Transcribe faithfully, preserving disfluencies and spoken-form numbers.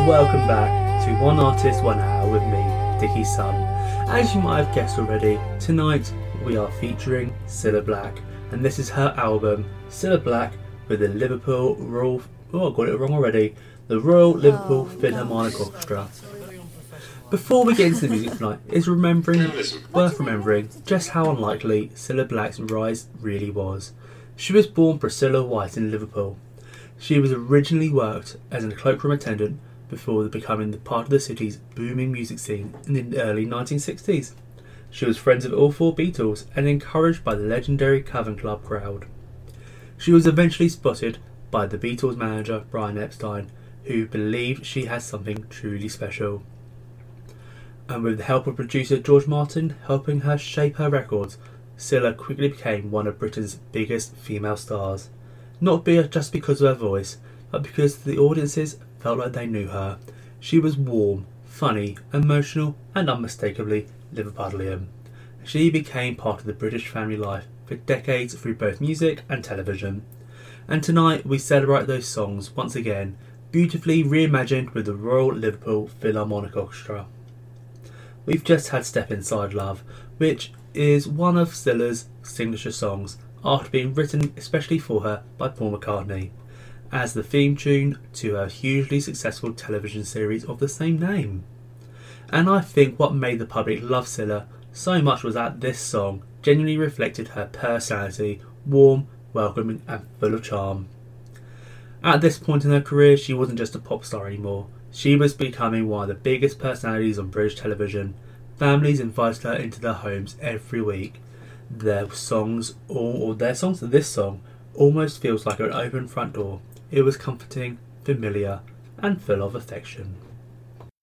welcome back to One Artist, One Hour with me, Dickie Sun. As you might have guessed already, tonight we are featuring Cilla Black, and this is her album, Cilla Black, with the Liverpool Royal, oh I got it wrong already, the Royal Liverpool oh, Philharmonic Orchestra. Before we get into the music tonight, it's remembering, worth remembering just how unlikely Cilla Black's rise really was. She was born Priscilla White in Liverpool. She was originally worked as a cloakroom attendant before becoming the part of the city's booming music scene in the early nineteen sixties. She was friends with all four Beatles and encouraged by the legendary Cavern Club crowd. She was eventually spotted by the Beatles manager Brian Epstein, who believed she had something truly special. And with the help of producer George Martin helping her shape her records, Cilla quickly became one of Britain's biggest female stars. Not be just because of her voice, but because the audiences felt like they knew her. She was warm, funny, emotional, and unmistakably Liverpudlian. She became part of the British family life for decades through both music and television. And tonight we celebrate those songs once again, beautifully reimagined with the Royal Liverpool Philharmonic Orchestra. We've just had Step Inside Love, which is one of Cilla's signature songs, after being written especially for her by Paul McCartney, as the theme tune to her hugely successful television series of the same name. And I think what made the public love Cilla so much was that this song genuinely reflected her personality, warm, welcoming and full of charm. At this point in her career, she wasn't just a pop star anymore. She was becoming one of the biggest personalities on British television. Families invited her into their homes every week. Their songs, or, or their songs to this song, almost feels like an open front door. It was comforting, familiar, and full of affection.